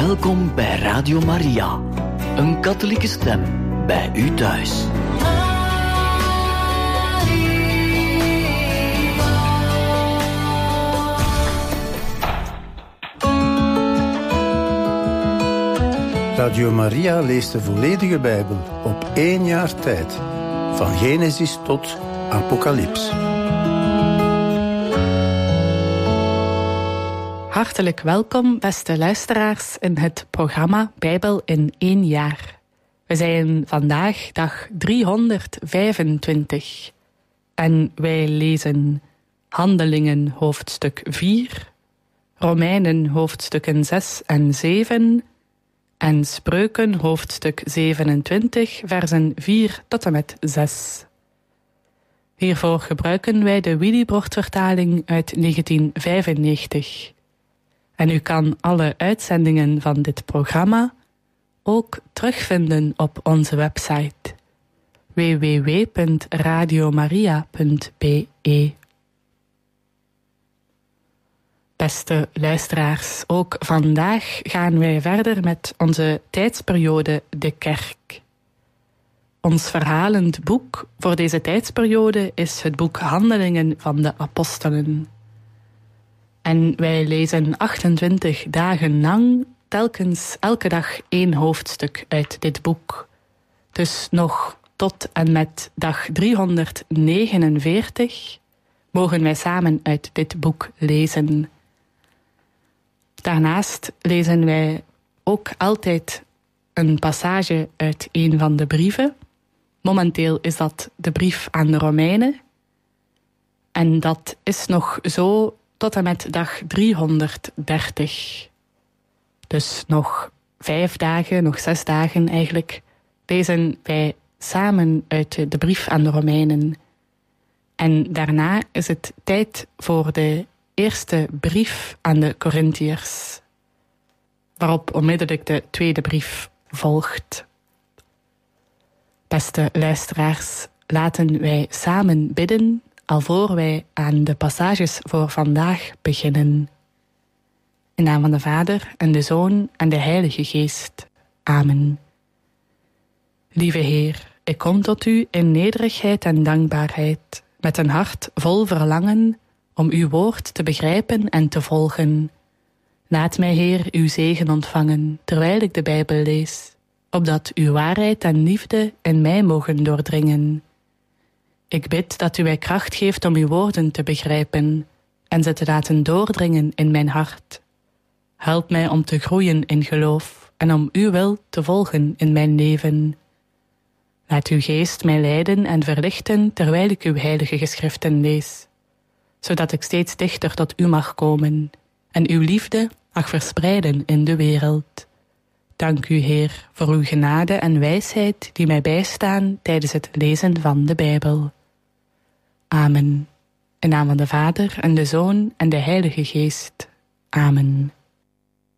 Welkom bij Radio Maria, een katholieke stem bij u thuis. Radio Maria leest de volledige Bijbel op 1 jaar tijd, van Genesis tot Apocalyps. Hartelijk welkom, beste luisteraars, in het programma Bijbel in 1 jaar. We zijn vandaag dag 325 en wij lezen Handelingen hoofdstuk 4, Romeinen hoofdstukken 6 en 7 en Spreuken hoofdstuk 27, versen 4 tot en met 6. Hiervoor gebruiken wij de Willibrord-vertaling uit 1995. En u kan alle uitzendingen van dit programma ook terugvinden op onze website www.radiomaria.be. Beste luisteraars, ook vandaag gaan wij verder met onze tijdsperiode De Kerk. Ons verhalend boek voor deze tijdsperiode is het boek Handelingen van de Apostelen. En wij lezen 28 dagen lang telkens elke dag 1 hoofdstuk uit dit boek. Dus nog tot en met dag 349 mogen wij samen uit dit boek lezen. Daarnaast lezen wij ook altijd een passage uit een van de brieven. Momenteel is dat de brief aan de Romeinen. En dat is nog zo tot en met dag 330. Dus nog 5 dagen, nog 6 dagen eigenlijk, lezen wij samen uit de brief aan de Romeinen. En daarna is het tijd voor de eerste brief aan de Korintiërs, waarop onmiddellijk de tweede brief volgt. Beste luisteraars, laten wij samen bidden alvorens wij aan de passages voor vandaag beginnen. In naam van de Vader en de Zoon en de Heilige Geest. Amen. Lieve Heer, ik kom tot u in nederigheid en dankbaarheid, met een hart vol verlangen om uw woord te begrijpen en te volgen. Laat mij, Heer, uw zegen ontvangen, terwijl ik de Bijbel lees, opdat uw waarheid en liefde in mij mogen doordringen. Ik bid dat u mij kracht geeft om uw woorden te begrijpen en ze te laten doordringen in mijn hart. Help mij om te groeien in geloof en om uw wil te volgen in mijn leven. Laat uw geest mij leiden en verlichten terwijl ik uw heilige geschriften lees, zodat ik steeds dichter tot u mag komen en uw liefde mag verspreiden in de wereld. Dank u, Heer, voor uw genade en wijsheid die mij bijstaan tijdens het lezen van de Bijbel. Amen. In naam van de Vader en de Zoon en de Heilige Geest. Amen.